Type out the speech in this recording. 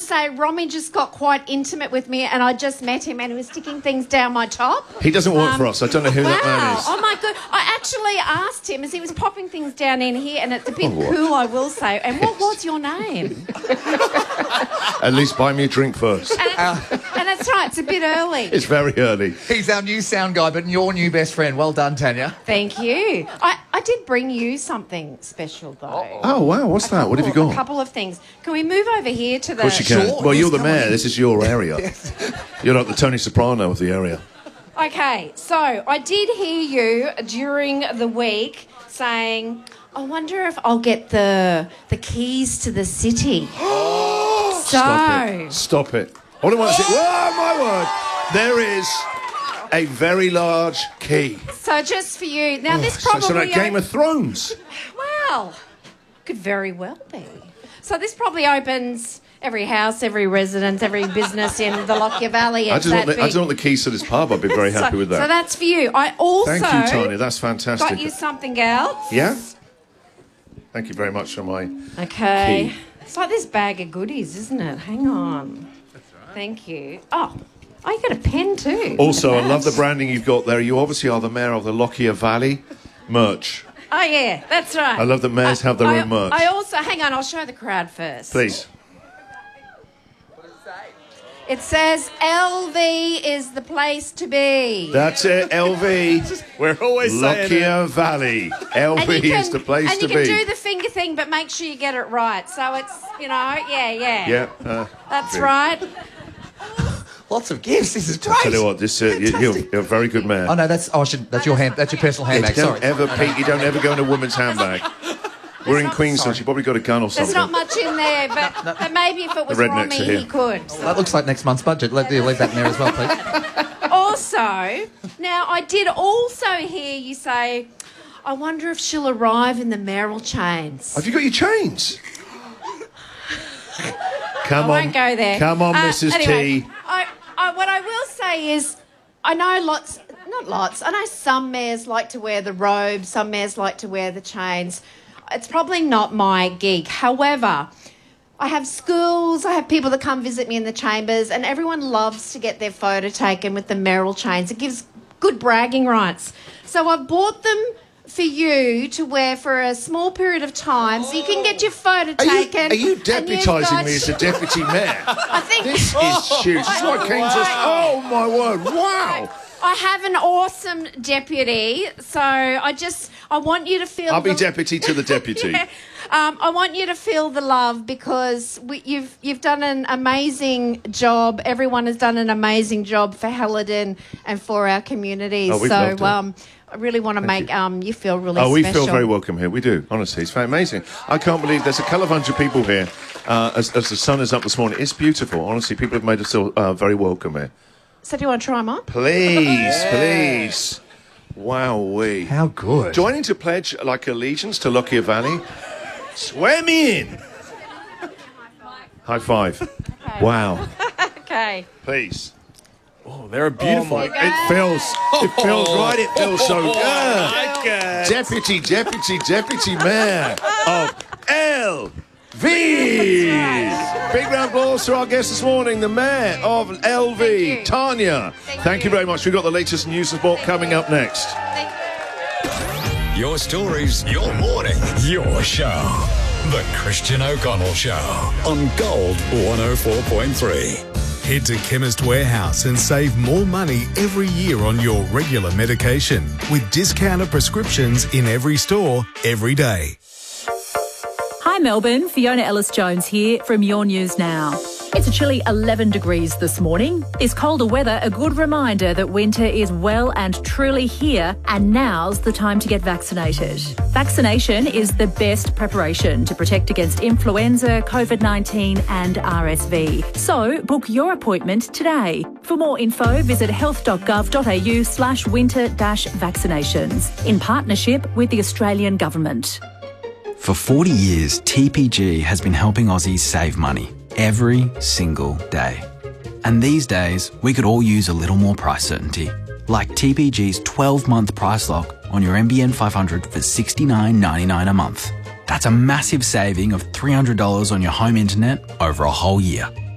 say Romy just got quite intimate with me and I just met him and he was sticking things down my top. He doesn't work for us. I don't know who that man is. Oh, my God. I actually asked him as he was popping things down in here, and it's a bit cool, I will say. And what was your name? At least buy me a drink first. And that's right, it's a bit early. It's very early. He's our new sound guy, but your new best friend. Well done, Tanya. Thank you. I did bring you something special, though. Oh, wow. What's that? What have you got? A couple of things. Can we move over here to the... Of course you can. Sure, well, you're the yes, mayor. This is your area. You're like the Tony Soprano of the area. Okay, so I did hear you during the week saying, I wonder if I'll get the keys to the city. Stop it. All I want to say... Oh, my word. There is a very large key. So just for you... Now, this probably... So like Game of Thrones. Well, could very well be. So this probably opens every house, every residence, every business in the Lockyer Valley. I just want the keys to this pub. I'd be very happy with that. So that's for you. I also... Thank you, Tanya. That's fantastic. Got you something else. Yeah? Thank you very much for my Okay. key. It's like this bag of goodies, isn't it? Hang on. That's right. Thank you. Oh, you got a pen too. Also, I love the branding you've got there. You obviously are the mayor of the Lockyer Valley. Merch. Oh, yeah, that's right. I love that mayors have their own merch. I also... Hang on, I'll show the crowd first. Please. It says LV is the place to be. That's it, LV. We're always saying Lockyer Valley. LV is the place to be. And you can do the finger thing, but make sure you get it right. So it's, yeah. Yeah. That's right. Lots of gifts. This is great. I'll tell you what, you're a very good man. Oh no, that's your hand. That's your personal handbag. You Sorry. you don't ever go in a woman's handbag. We're in Queensland. She probably got a gun or something. There's not much in there, but maybe if it was rednecks Romy, are here. he could. Well, that looks like next month's budget. Leave that in there as well, please. Also, now I did also hear you say, I wonder if she'll arrive in the Merrill chains. Have you got your chains? Come I won't go there. Come on, Mrs. Anyway, T. What I will say is, I know I know some mayors like to wear the robe, some mayors like to wear the chains. It's probably not my gig. However, I have schools, I have people that come visit me in the chambers, and everyone loves to get their photo taken with the Merrill chains. It gives good bragging rights. So I've bought them for you to wear for a small period of time so you can get your photo taken. Are you deputising me as a deputy mayor? I think this is huge. This is what came to us. Oh, my word. Wow. I have an awesome deputy, so I want you to feel... I'll be deputy to the deputy. Yeah. I want you to feel the love because you've done an amazing job. Everyone has done an amazing job for Helidon and for our community. Oh, we've loved it. I really want to make you feel really special. Oh, we feel very welcome here. We do, honestly. It's amazing. I can't believe there's a colourful of people here as the sun is up this morning. It's beautiful. Honestly, people have made us feel very welcome here. So do you want to try them on? Please. Wowee. How good. Do I need to pledge like allegiance to Lockyer Valley? Swear me in. High five. Okay. Wow. Okay. Please. Oh, they're beautiful. It feels right. It feels so good. Deputy Mayor of LV. Big round of applause to our guest this morning, the Mayor of LV, Tanya. Thank you very much. We've got the latest news and sport coming up next. Your stories, your morning, your show. The Christian O'Connell Show on Gold 104.3. Head to Chemist Warehouse and save more money every year on your regular medication with discounted prescriptions in every store, every day. Hi Melbourne, Fiona Ellis-Jones here from Your News Now. It's a chilly 11 degrees this morning. This colder weather a good reminder that winter is well and truly here, and now's the time to get vaccinated. Vaccination is the best preparation to protect against influenza, COVID-19 and RSV. So book your appointment today. For more info, visit health.gov.au/winter-vaccinations in partnership with the Australian Government. For 40 years, TPG has been helping Aussies save money every single day. And these days, we could all use a little more price certainty. Like TPG's 12-month price lock on your NBN 500 for $69.99 a month. That's a massive saving of $300 on your home internet over a whole year.